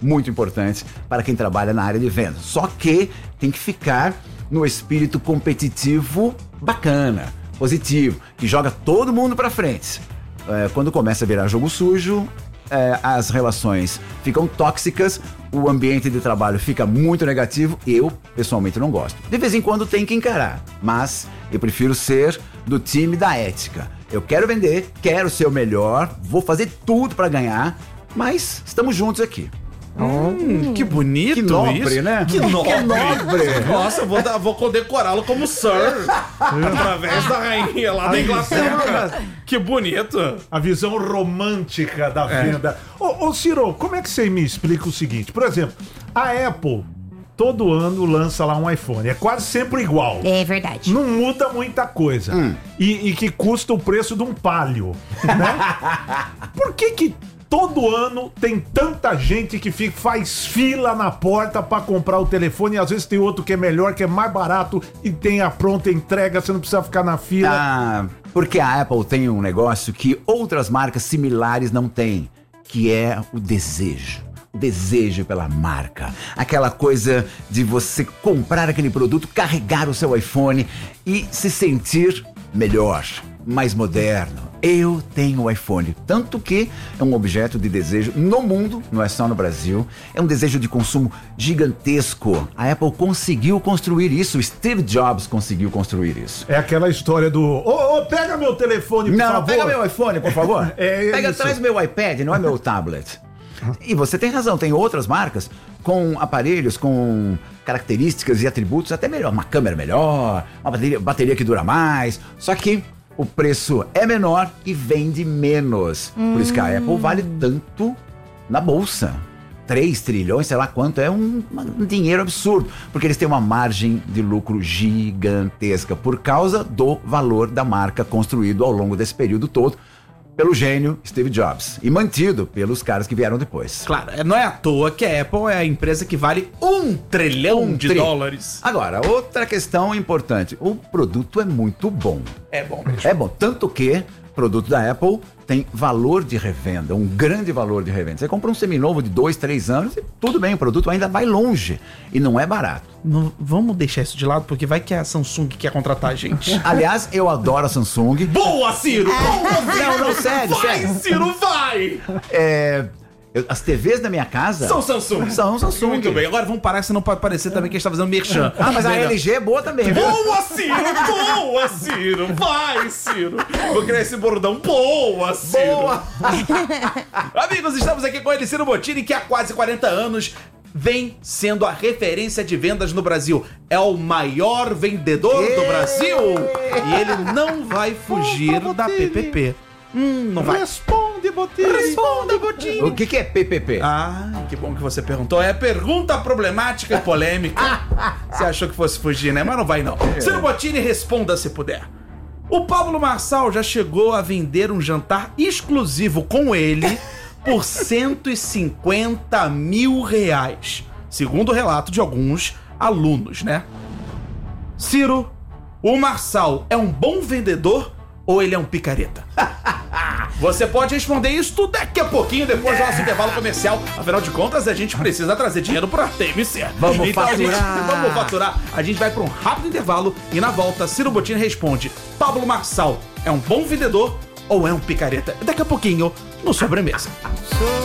muito importantes para quem trabalha na área de vendas. Só que tem que ficar no espírito competitivo bacana, positivo, que joga todo mundo para frente. Quando começa a virar jogo sujo, as relações ficam tóxicas, o ambiente de trabalho fica muito negativo. Eu, pessoalmente, não gosto. De vez em quando tem que encarar, mas eu prefiro ser do time da ética. Eu quero vender, quero ser o melhor, vou fazer tudo para ganhar, mas estamos juntos aqui. Que bonito. Que nobre, isso. né? Que nobre. Que nobre. Nossa, eu vou condecorá-lo como Sir através da rainha lá da Inglaterra. Que bonito. A visão romântica da venda. Ô Ciro, como é que você me explica o seguinte? Por exemplo, a Apple todo ano lança lá um iPhone. É quase sempre igual. É verdade. Não muda muita coisa. E que custa o preço de um Palio, né? Por que todo ano tem tanta gente que faz fila na porta pra comprar o telefone, e às vezes tem outro que é melhor, que é mais barato e tem a pronta entrega, você não precisa ficar na fila? Porque a Apple tem um negócio que outras marcas similares não têm, que é o desejo. O desejo pela marca. Aquela coisa de você comprar aquele produto, carregar o seu iPhone e se sentir melhor, mais moderno. Eu tenho o iPhone, tanto que é um objeto de desejo no mundo, não é só no Brasil. É um desejo de consumo gigantesco. A Apple conseguiu construir isso, Steve Jobs conseguiu construir isso. É aquela história do... pega meu telefone, por favor. Não, pega meu iPhone, por favor. Pega, traz meu iPad, não é meu tablet. E você tem razão, tem outras marcas com aparelhos, com características e atributos até melhor. Uma câmera melhor, uma bateria que dura mais. Só que o preço é menor e vende menos. Por isso que a Apple vale tanto na bolsa. 3 trilhões, sei lá quanto, é um dinheiro absurdo. Porque eles têm uma margem de lucro gigantesca por causa do valor da marca construído ao longo desse período todo pelo gênio Steve Jobs e mantido pelos caras que vieram depois. Claro, não é à toa que a Apple é a empresa que vale $1 trilhão de dólares. Agora, outra questão importante, o produto é muito bom. É bom mesmo. É bom, tanto que o produto da Apple tem valor de revenda, um grande valor de revenda. Você compra um seminovo de 2, 3 anos e tudo bem, o produto ainda vai longe e não é barato. Não, vamos deixar isso de lado, porque vai que a Samsung quer contratar a gente. Aliás, eu adoro a Samsung. Boa, Ciro! Não, sério, vai, sério. Ciro, vai! As TVs da minha casa São Samsung. São Samsung. Muito bem, agora vamos parar, senão pode parecer também que a gente tá fazendo merchan. Mas a LG é boa também, viu? Boa, Ciro! Boa, Ciro! Vai, Ciro! Vou criar esse bordão. Boa, Ciro! Boa! Amigos, estamos aqui com ele, Ciro Bottini, que há quase 40 anos vem sendo a referência de vendas no Brasil. É o maior vendedor do Brasil. E ele não vai fugir da PPP. Não vai. Responde, Bottini. Responda, Bottini. O que é PPP? Que bom que você perguntou. É pergunta problemática e polêmica. Você achou que fosse fugir, né? Mas não vai, não. Ciro Bottini, responda se puder. O Pablo Marçal já chegou a vender um jantar exclusivo com ele por R$150 mil, segundo o relato de alguns alunos, né? Ciro, o Marçal é um bom vendedor ou ele é um picareta? Você pode responder isso tudo daqui a pouquinho, depois do nosso intervalo comercial. Afinal de contas, a gente precisa trazer dinheiro pra TMC. Vamos faturar. Vamos faturar. A gente vai pra um rápido intervalo e na volta, Ciro Bottini responde: Pablo Marçal é um bom vendedor ou é um picareta? Daqui a pouquinho, no Sobremesa.